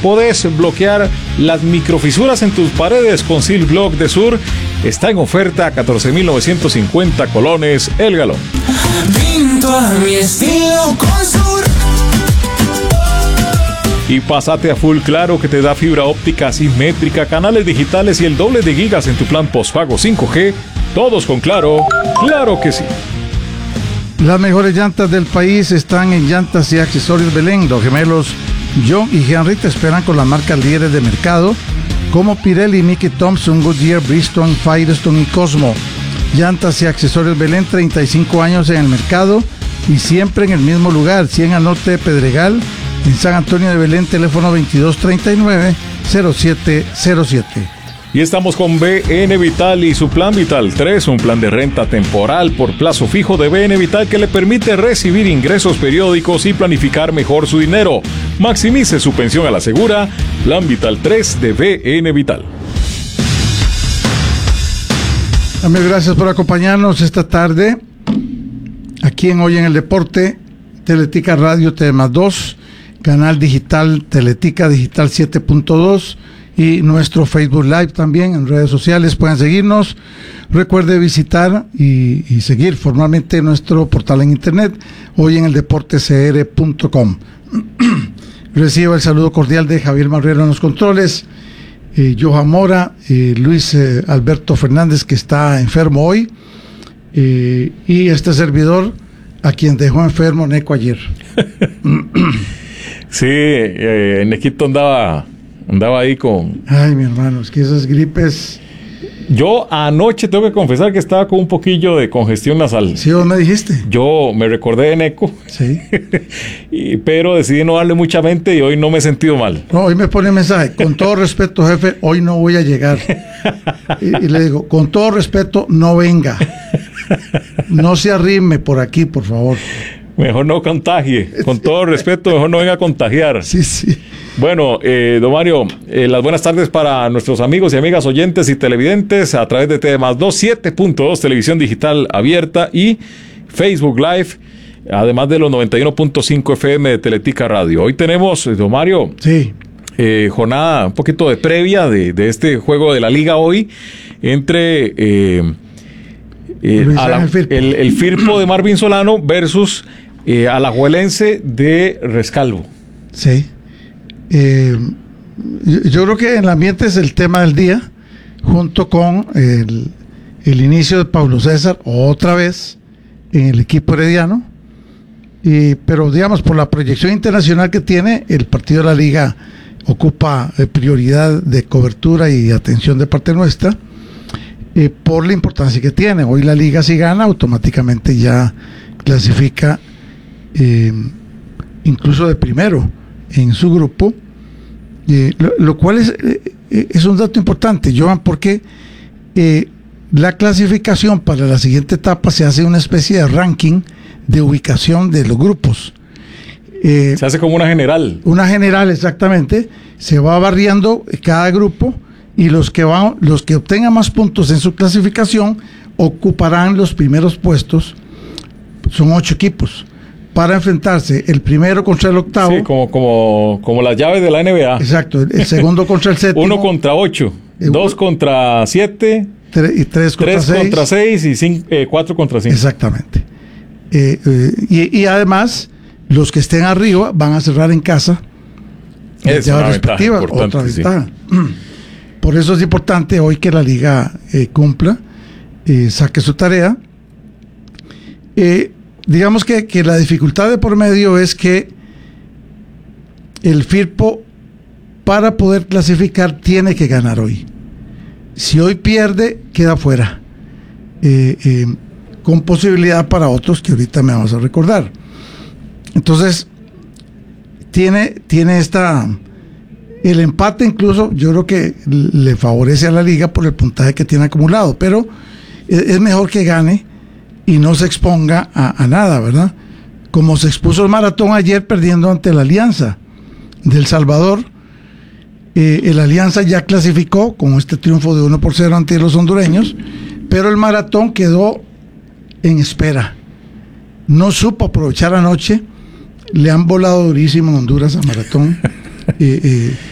podés bloquear las microfisuras en tus paredes con Silblock de Sur. Está en oferta a 14.950 colones el galón. Pinto a mi estilo con Sur. Y pásate a Full Claro, que te da fibra óptica asimétrica, canales digitales y el doble de gigas en tu plan postpago 5G. Todos con Claro. Claro que sí. Las mejores llantas del país están en Llantas y Accesorios Belén. Los gemelos John y Henry te esperan con las marcas líderes de mercado como Pirelli, Mickey Thompson, Goodyear, Bridgestone, Firestone y Cosmo. Llantas y Accesorios Belén, 35 años en el mercado y siempre en el mismo lugar, 100 al norte de Pedregal, en San Antonio de Belén, teléfono 2239-0707. Y estamos con BN Vital y su Plan Vital 3, un plan de renta temporal por plazo fijo de BN Vital que le permite recibir ingresos periódicos y planificar mejor su dinero. Maximice su pensión a la segura. Plan Vital 3 de BN Vital. Amigos, gracias por acompañarnos esta tarde aquí en Hoy en el Deporte. Teletica Radio T+2, canal digital Teletica Digital 7.2 y nuestro Facebook Live también en redes sociales. Pueden seguirnos. Recuerde visitar y seguir formalmente nuestro portal en internet hoyeneldeportecr.com. Recibo el saludo cordial de Javier Marrero en los controles, Johan Mora, Luis Alberto Fernández, que está enfermo hoy, y este servidor, a quien dejó enfermo Neco ayer. Sí, Nequito andaba ahí con... Ay, mi hermano, es que esas gripes... Yo anoche tengo que confesar que estaba con un poquillo de congestión nasal. Sí, vos me dijiste. Yo me recordé de Neco. Sí. Pero decidí no darle mucha mente y hoy no me he sentido mal. No, hoy me pone mensaje: con todo respeto, jefe, hoy no voy a llegar. Y le digo: con todo respeto, no venga. No se arrime por aquí, por favor. Mejor no contagie. Con todo respeto, mejor no venga a contagiar. Sí, sí. Bueno, don Mario, las buenas tardes para nuestros amigos y amigas oyentes y televidentes a través de T+2, 7.2, televisión digital abierta y Facebook Live, además de los 91.5 FM de Teletica Radio. Hoy tenemos, don Mario, sí, jornada un poquito de previa de este juego de la Liga hoy entre el Firpo de Marvin Solano versus Alajuelense de Rescalvo. Sí. Yo creo que el ambiente es el tema del día, junto con el inicio de Pablo César otra vez en el equipo herediano, pero digamos, por la proyección internacional que tiene, el partido de la Liga ocupa prioridad de cobertura y atención de parte nuestra, por la importancia que tiene. Hoy la Liga, si gana, automáticamente ya clasifica incluso de primero en su grupo, lo cual es un dato importante, Joan, porque la clasificación para la siguiente etapa se hace una especie de ranking de ubicación de los grupos. Se hace como una general. Una general, exactamente. Se va barriendo cada grupo y los que obtengan más puntos en su clasificación ocuparán los primeros puestos. Son 8 equipos para enfrentarse el primero contra el octavo. Sí, como las llaves de la NBA. Exacto, el segundo contra el séptimo. 1 contra 8, 2 contra 7, 3 contra 6 y 4 contra 5. Exactamente. Y además, los que estén arriba van a cerrar en casa. Es una ventaja importante, otra ventaja. Sí. Por eso es importante hoy que la Liga cumpla, saque su tarea. Digamos que la dificultad de por medio es que el Firpo, para poder clasificar, tiene que ganar hoy. Si hoy pierde, queda fuera, con posibilidad para otros que ahorita me vas a recordar. Entonces tiene el empate, incluso yo creo que le favorece a la Liga por el puntaje que tiene acumulado, pero es mejor que gane y no se exponga a nada, ¿verdad? Como se expuso el Maratón ayer perdiendo ante la Alianza del Salvador. El Alianza ya clasificó con este triunfo de 1-0 ante los hondureños, pero el Maratón quedó en espera. No supo aprovechar anoche. Le han volado durísimo en Honduras a Maratón.